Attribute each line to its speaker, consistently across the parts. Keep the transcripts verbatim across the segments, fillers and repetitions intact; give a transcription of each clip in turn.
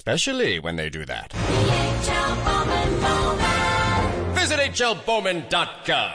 Speaker 1: Especially when they do that.
Speaker 2: The H L Bowman Moment.
Speaker 1: Visit H L Bowman dot com.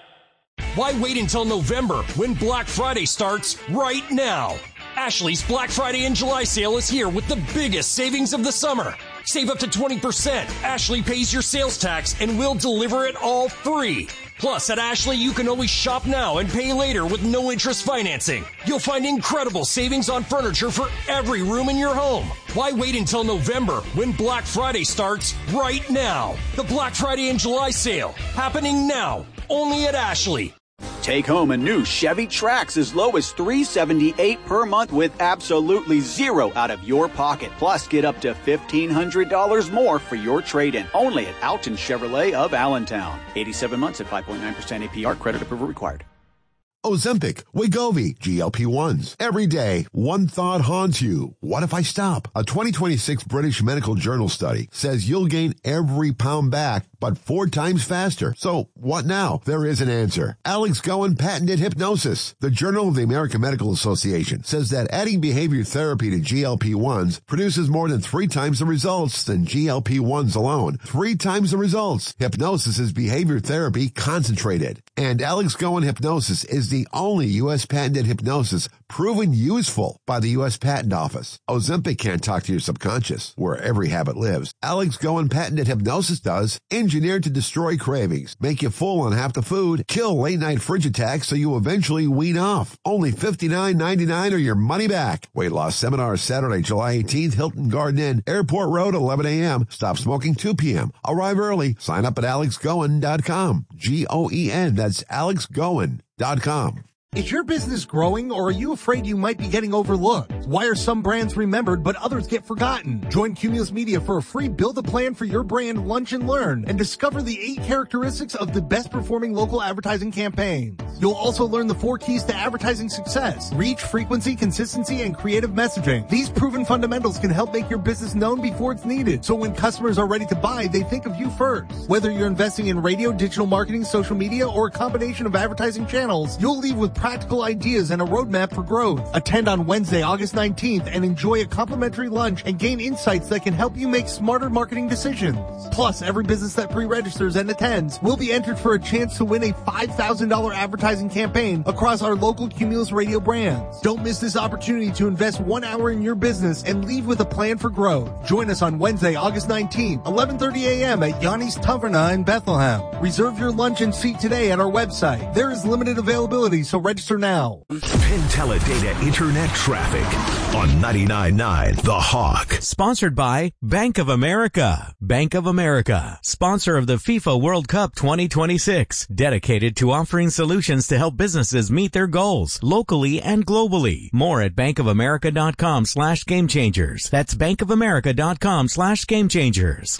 Speaker 3: Why wait until November when Black Friday starts right now? Ashley's Black Friday and July sale is here with the biggest savings of the summer. Save up to twenty percent. Ashley pays your sales tax and we'll deliver it all free. Plus, at Ashley, you can always shop now and pay later with no interest financing. You'll find incredible savings on furniture for every room in your home. Why wait until November when Black Friday starts right now? The Black Friday and July sale happening now, only at Ashley.
Speaker 4: Take home a new Chevy Trax as low as three hundred seventy-eight dollars per month with absolutely zero out of your pocket. Plus, get up to fifteen hundred dollars more for your trade-in. Only at Alton Chevrolet of Allentown. eighty-seven months at five point nine percent A P R. Credit approval required.
Speaker 5: Ozempic, Wegovy, G L P ones. Every day, one thought haunts you. What if I stop? A twenty twenty-six British Medical Journal study says you'll gain every pound back, but four times faster. So what now? There is an answer. Alex Goen patented hypnosis. The Journal of the American Medical Association says that adding behavior therapy to G L P ones produces more than three times the results than G L P ones alone. Three times the results. Hypnosis is behavior therapy concentrated. And Alex Goen hypnosis is the only U S patented hypnosis proven useful by the U S Patent Office. Ozempic can't talk to your subconscious, where every habit lives. Alex Goen patented hypnosis does, engineered to destroy cravings, make you full on half the food, kill late-night fridge attacks so you eventually wean off. Only fifty-nine ninety-nine or your money back. Weight loss seminar Saturday, July eighteenth, Hilton Garden Inn, Airport Road, eleven a.m. Stop smoking two p.m. Arrive early. Sign up at alex goen dot com. G O E N. That's alex goen dot com.
Speaker 6: Is your business growing, or are you afraid you might be getting overlooked? Why are some brands remembered but others get forgotten? Join Cumulus Media for a free Build a Plan for Your Brand Lunch and Learn and discover the eight characteristics of the best performing local advertising campaigns. You'll also learn the four keys to advertising success: reach, frequency, consistency, and creative messaging. These proven fundamentals can help make your business known before it's needed, so when customers are ready to buy, they think of you first. Whether you're investing in radio, digital marketing, social media, or a combination of advertising channels, you'll leave with practical ideas and a roadmap for growth. Attend on Wednesday, August nineteenth, and enjoy a complimentary lunch and gain insights that can help you make smarter marketing decisions. Plus, every business that pre-registers and attends will be entered for a chance to win a five thousand dollars advertising campaign across our local Cumulus Radio brands. Don't miss this opportunity to invest one hour in your business and leave with a plan for growth. Join us on Wednesday, August nineteenth, eleven thirty a.m. at Yanni's Taverna in Bethlehem. Reserve your lunch and seat today at our website. There is limited availability, so register now.
Speaker 7: Penteledata Internet Traffic on ninety-nine point nine The Hawk.
Speaker 8: Sponsored by Bank of America. Bank of America, sponsor of the FIFA World Cup twenty twenty-six, dedicated to offering solutions to help businesses meet their goals locally and globally. More at bankofamerica.com slash game changers. That's bankofamerica.com slash game changers.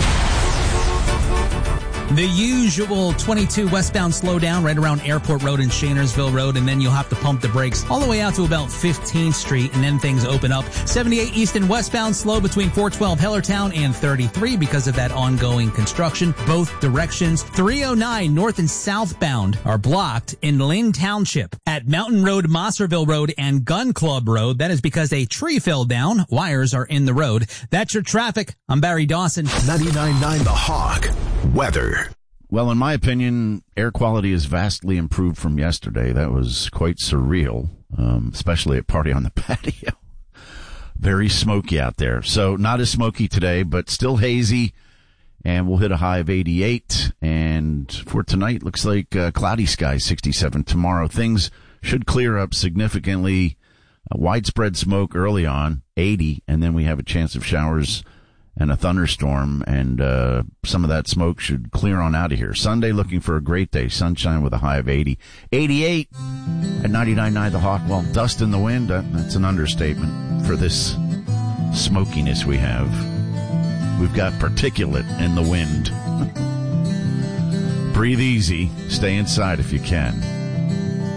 Speaker 9: The usual twenty-two westbound slowdown right around Airport Road and Shanersville Road, and then you'll have to pump the brakes all the way out to about fifteenth Street, and then things open up. seventy-eight east and westbound slow between four twelve Hellertown and thirty-three because of that ongoing construction. Both directions. three oh nine north and southbound are blocked in Lynn Township at Mountain Road, Mosserville Road, and Gun Club Road. That is because a tree fell down. Wires are in the road. That's your traffic. I'm Barry Dawson.
Speaker 7: ninety-nine point nine The Hawk. Weather.
Speaker 10: Well, in my opinion, air quality is vastly improved from yesterday. That was quite surreal, um, especially at Party on the Patio. Very smoky out there. So not as smoky today, but still hazy, and we'll hit a high of eighty-eight. And for tonight, looks like uh, cloudy skies, sixty-seven. Tomorrow, things should clear up significantly. Uh, widespread smoke early on, eighty, and then we have a chance of showers and a thunderstorm, and uh some of that smoke should clear on out of here. Sunday, looking for a great day. Sunshine with a high of eighty. eighty-eight at ninety-nine point nine The Hawk. Well, dust in the wind, uh, that's an understatement for this smokiness we have. We've got particulate in the wind. Breathe easy. Stay inside if you can.